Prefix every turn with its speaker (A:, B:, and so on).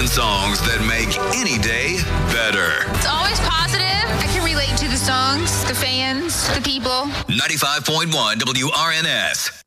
A: million songs that make any day better.
B: It's always positive. I can relate to the songs, the fans, the people.
A: 95.1 WRNS.